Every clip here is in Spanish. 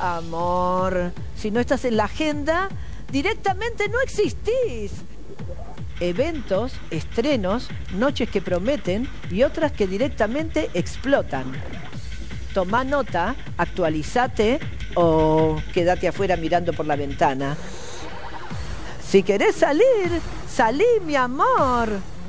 Amor, si no estás en la agenda, directamente no existís. Eventos, estrenos, noches que prometen y otras que directamente explotan. Tomá nota, actualizate o quédate afuera mirando por la ventana. Si querés salir, salí, mi amor.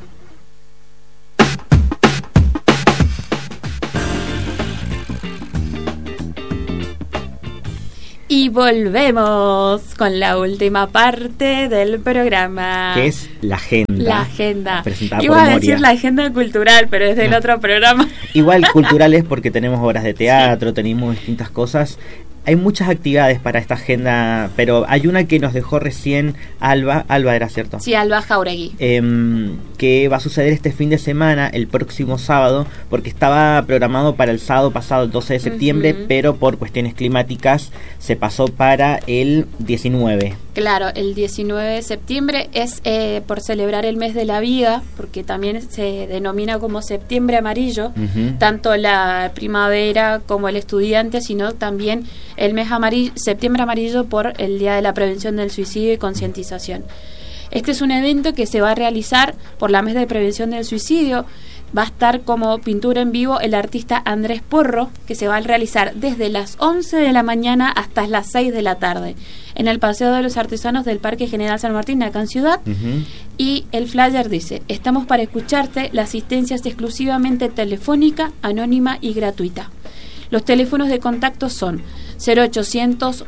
Y volvemos con la última parte del programa. Que es la agenda. La agenda. Presentada Iba por a Moria. decir la agenda cultural, pero es del otro programa. Igual cultural es porque tenemos obras de teatro, tenemos distintas cosas. Hay muchas actividades para esta agenda, pero hay una que nos dejó recién Alba era, ¿cierto? Sí, Alba Jauregui. Que va a suceder este fin de semana, el próximo sábado, porque estaba programado para el sábado pasado, el 12 de septiembre, pero por cuestiones climáticas se pasó para el 19. Claro, el 19 de septiembre es por celebrar el mes de la vida, porque también se denomina como septiembre amarillo, tanto la primavera como el estudiante, sino también el mes amarillo, septiembre amarillo, por el Día de la Prevención del Suicidio y Concientización. Este es un evento que se va a realizar por la Mesa de Prevención del Suicidio. Va a estar como pintura en vivo el artista Andrés Porro, que se va a realizar desde las 11 de la mañana hasta las 6 de la tarde en el Paseo de los Artesanos del Parque General San Martín, acá en Ciudad. Y el flyer dice: estamos para escucharte, la asistencia es exclusivamente telefónica, anónima y gratuita. Los teléfonos de contacto son 0800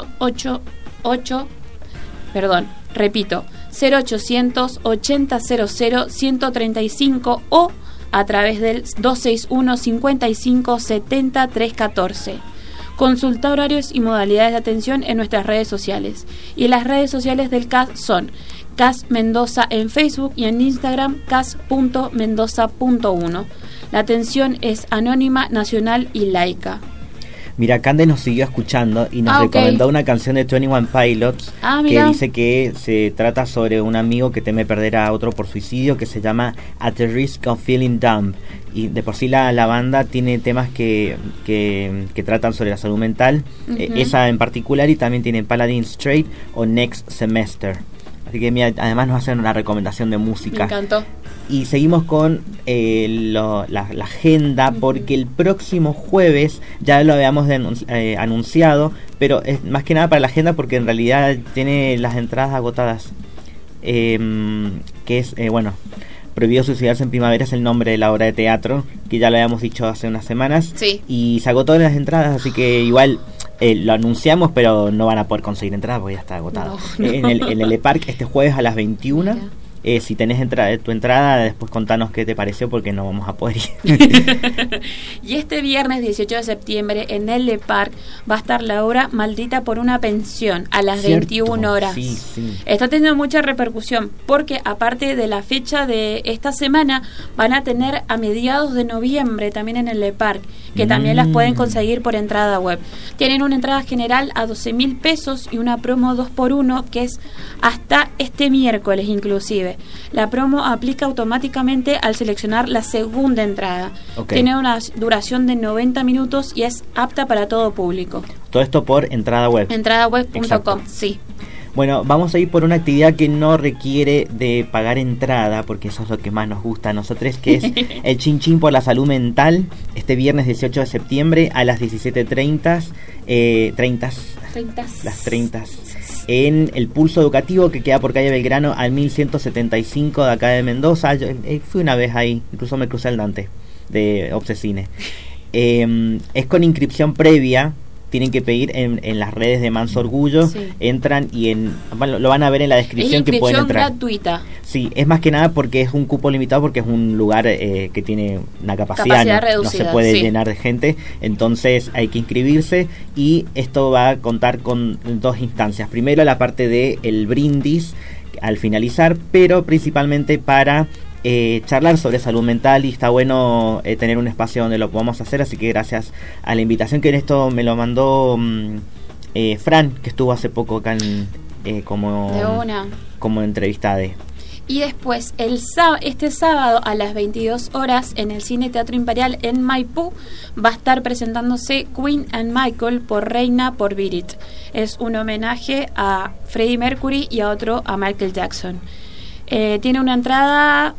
8000 135 o a través del 261 55 70 314. Consulta horarios y modalidades de atención en nuestras redes sociales. Y las redes sociales del CAS son CAS Mendoza en Facebook y en Instagram cas.mendoza.1. La atención es anónima, nacional y laica. Mira, Cande nos siguió escuchando y nos recomendó una canción de 21 Pilots que dice que se trata sobre un amigo que teme perder a otro por suicidio, que se llama At the Risk of Feeling Dumb. Y de por sí la banda tiene temas que tratan sobre la salud mental, esa en particular, y también tiene Paladin Straight o Next Semester. Así que mira, además nos hacen una recomendación de música. Me encantó. Y seguimos con la agenda, porque el próximo jueves ya lo habíamos anunciado, pero es más que nada para la agenda porque en realidad tiene las entradas agotadas. Que es, Prohibido suicidarse en primavera es el nombre de la obra de teatro, que ya lo habíamos dicho hace unas semanas. Sí. Y se agotó las entradas, así que igual lo anunciamos, pero no van a poder conseguir entradas porque ya está agotado. No. En el E-Park este jueves a las 21. Mira. Si tenés tu entrada, después contanos qué te pareció, porque no vamos a poder ir. Y este viernes 18 de septiembre en el E-Park va a estar la obra Maldita por una pensión a las 21 horas. Sí. Está teniendo mucha repercusión porque aparte de la fecha de esta semana van a tener a mediados de noviembre también en el E-Park, que también las pueden conseguir por entrada web. Tienen una entrada general a 12.000 pesos y una promo 2x1 que es hasta este miércoles inclusive. La promo aplica automáticamente al seleccionar la segunda entrada. Tiene una duración de 90 minutos y es apta para todo público. Todo esto por entrada web. Entradaweb.com, sí. Bueno, vamos a ir por una actividad que no requiere de pagar entrada, porque eso es lo que más nos gusta a nosotros, que es el Chin Chin por la salud mental, este viernes 18 de septiembre a las 17:30, las 30, en el Pulso Educativo, que queda por calle Belgrano al 1175 de acá de Mendoza. Yo fui una vez ahí, incluso me crucé al Dante de Obsesine. Es con inscripción previa. Tienen que pedir en las redes de Manso Orgullo, entran y lo van a ver en la descripción que pueden entrar. Es gratuita. Sí, es más que nada porque es un cupo limitado, porque es un lugar que tiene una capacidad reducida, no se puede llenar de gente, entonces hay que inscribirse, y esto va a contar con dos instancias. Primero la parte de el brindis al finalizar, pero principalmente para charlar sobre salud mental, y está bueno tener un espacio donde lo podamos hacer, así que gracias a la invitación, que en esto me lo mandó Fran, que estuvo hace poco acá como entrevistada. Y después, este sábado a las 22 horas en el Cine Teatro Imperial en Maipú va a estar presentándose Queen and Michael por Reina por Beat It. Es un homenaje a Freddie Mercury y a otro a Michael Jackson. Tiene una entrada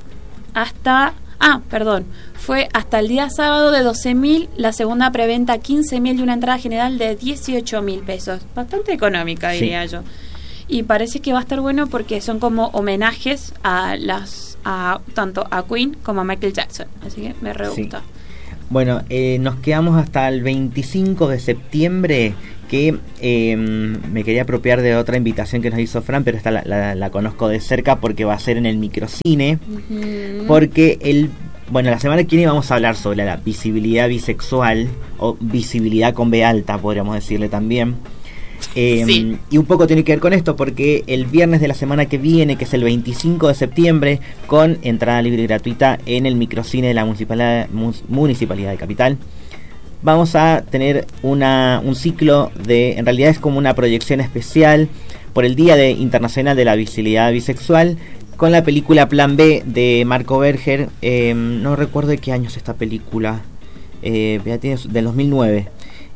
fue hasta el día sábado de 12.000, la segunda preventa 15.000 y una entrada general de 18.000 pesos. Bastante económica, diría yo. Y parece que va a estar bueno porque son como homenajes tanto a Queen como a Michael Jackson. Así que me re gusta. Sí. Bueno, nos quedamos hasta el 25 de septiembre, que me quería apropiar de otra invitación que nos hizo Fran, pero esta la conozco de cerca porque va a ser en el microcine. Porque la semana que viene vamos a hablar sobre la visibilidad bisexual, o visibilidad con B alta, podríamos decirle también. Y un poco tiene que ver con esto porque el viernes de la semana que viene, que es el 25 de septiembre, con entrada libre y gratuita en el microcine de la Municipalidad de Capital, vamos a tener un ciclo en realidad es como una proyección especial por el Día Internacional de la Visibilidad Bisexual, con la película Plan B de Marco Berger. No recuerdo de qué año es esta película, del 2009.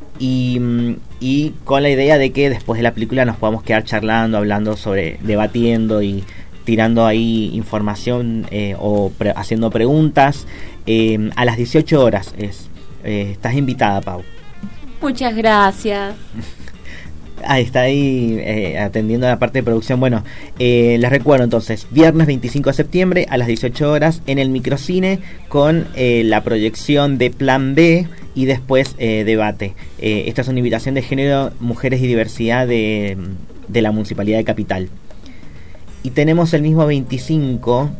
Y con la idea de que después de la película nos podamos quedar charlando, hablando debatiendo y tirando ahí información o haciendo preguntas a las 18 horas. Estás invitada, Pau. Muchas gracias. Está ahí atendiendo la parte de producción. Bueno, les recuerdo entonces, viernes 25 de septiembre a las 18 horas en el microcine con la proyección de Plan B y después debate. Esta es una invitación de género, mujeres y diversidad de la Municipalidad de Capital. Y tenemos el mismo 25,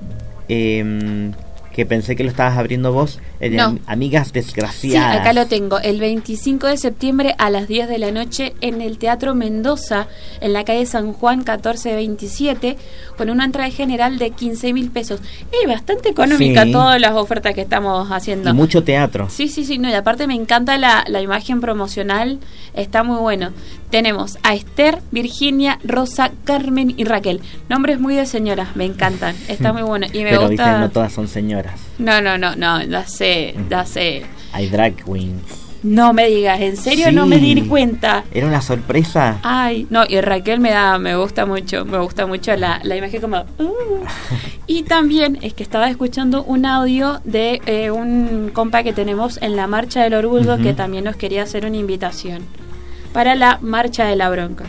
que pensé que lo estabas abriendo vos, no. Amigas Desgraciadas. Sí, acá lo tengo, el 25 de septiembre a las 10 de la noche en el Teatro Mendoza, en la calle San Juan 1427, con una entrada general de 15.000 pesos. Es bastante económica todas las ofertas que estamos haciendo. Y mucho teatro. Sí, no, y aparte me encanta la imagen promocional, está muy bueno. Tenemos a Esther, Virginia, Rosa, Carmen y Raquel. Nombres muy de señoras, me encantan, está muy bueno. Y me Pero gusta... viste, no todas son señoras. No, ya sé. Hay drag queens. No me digas, ¿en serio? Sí. No me di cuenta. Era una sorpresa. Ay, no, y Raquel me gusta mucho la imagen como... Y también es que estaba escuchando un audio de un compa que tenemos en la Marcha del Orgullo, que también nos quería hacer una invitación para la Marcha de la Bronca.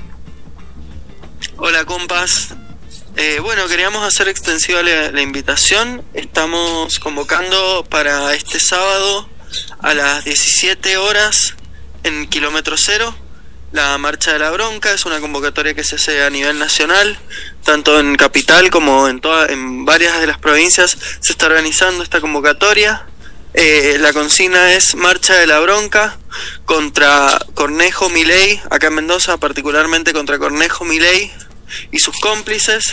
Hola, compas. Queríamos hacer extensiva la invitación. Estamos convocando para este sábado a las 17 horas en Kilómetro Cero la Marcha de la Bronca. Es una convocatoria que se hace a nivel nacional, tanto en Capital como en varias de las provincias se está organizando esta convocatoria. La consigna es Marcha de la Bronca contra Cornejo Milei, acá en Mendoza particularmente contra Cornejo Milei y sus cómplices.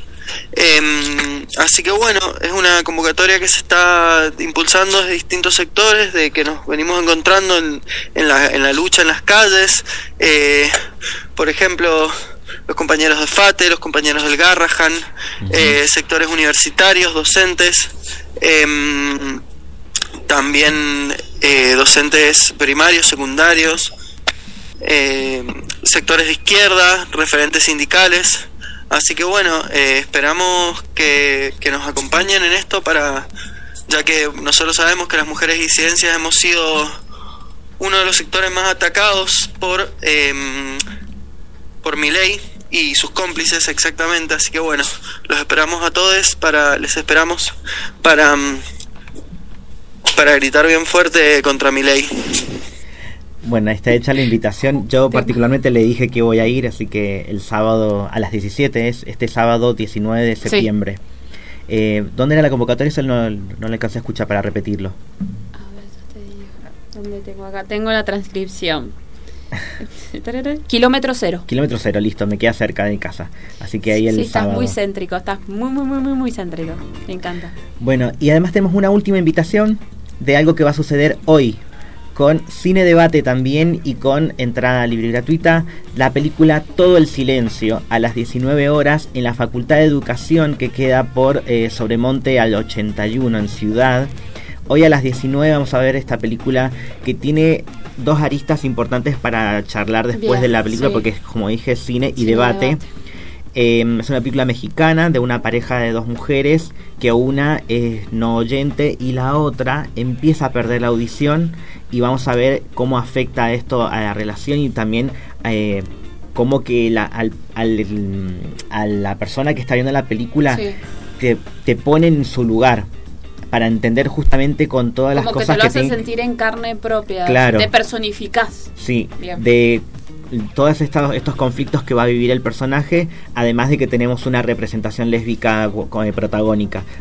Así que es una convocatoria que se está impulsando desde distintos sectores, de que nos venimos encontrando en la lucha en las calles. Por ejemplo, los compañeros de FATE, los compañeros del Garrahan, sectores universitarios, docentes, también docentes primarios, secundarios, sectores de izquierda, referentes sindicales. Así que esperamos que nos acompañen en esto, ya que nosotros sabemos que las mujeres disidencias hemos sido uno de los sectores más atacados por Milei y sus cómplices exactamente. Así que los esperamos a todos, les esperamos para gritar bien fuerte contra Milei. Bueno, está hecha la invitación. Yo particularmente le dije que voy a ir, así que el sábado a las 17 es este sábado 19 de septiembre. Sí. ¿Dónde era la convocatoria? Eso no le alcancé a escuchar para repetirlo. A ver, yo te digo. ¿Dónde tengo acá? Tengo la transcripción. Kilómetro Cero. Kilómetro Cero, listo, me queda cerca de mi casa. Así que ahí el sábado. Estás muy céntrico, estás muy céntrico. Me encanta. Bueno, y además tenemos una última invitación de algo que va a suceder hoy. con cine debate también y con entrada libre y gratuita, la película Todo el Silencio a las 19 horas en la Facultad de Educación, que queda por Sobremonte al 81 en Ciudad. Hoy a las 19 vamos a ver esta película que tiene dos aristas importantes para charlar después de la película, porque es, como dije, cine y debate. Es una película mexicana de una pareja de dos mujeres, que una es no oyente y la otra empieza a perder la audición, y vamos a ver cómo afecta esto a la relación y también cómo que a la persona que está viendo la película te pone en su lugar, para entender justamente con todas las cosas que te lo hace sentir en carne propia, claro, te personificás. Sí, bien, de todos estos conflictos que va a vivir el personaje, además de que tenemos una representación lésbica protagónica.